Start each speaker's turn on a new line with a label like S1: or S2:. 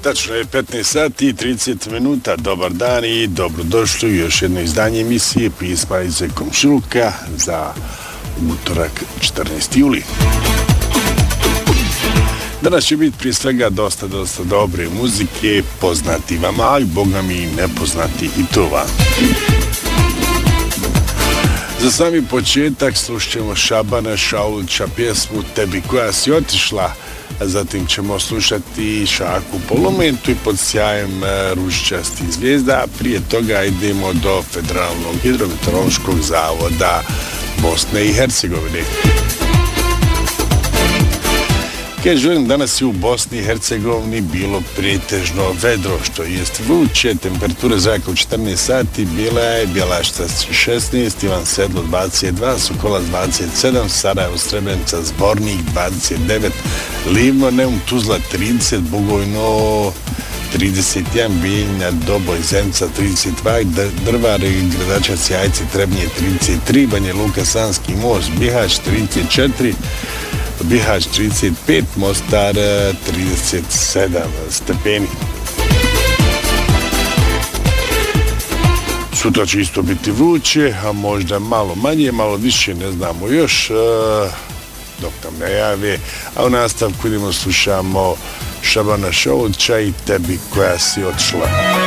S1: Tačno je 15 sati i 30 minuta. Dobar dan i dobrodošli u još jedno izdanje emisije Pisma iz komšiluka za utorak 14. juli. Danas će biti prije svega dosta dobre muzike, poznati vam, a i boga mi nepoznati i to vam. Za sami početak slušćemo Šabana Šaulića pjesmu Tebi koja si otišla, a zatim ćemo slušati Šaku Polumentu i Pod sjajem ružičastih zvijezda, a prije toga idemo do Federalnog hidrometeorološkog zavoda Bosne i Hercegovine. Kažem, danas je u Bosni i Hercegovini bilo pretežno vedro, što jest vruće. Temperatura zraka u 14 sati bila je Bjelašta 16, Ivan Sedlo 22, Sokolac 27, Sarajevo, Srebrenica, Zbornik 29, Livno, Neum, Tuzla 30, Bugojno 31, Bijeljina, Doboj, Zenica 32, Drvar, Gradačac, Jajce, Trebnje 33, Banja Luka, Sanski most, Bihać 34, Bihać 35, Mostar 37 stepeni. Sutra će isto biti vruće, a možda malo manje, malo više, ne znamo još, dok nam ne jave. A u nastavku idemo slušamo Šabana Šaulića i Tebi koja si otišla.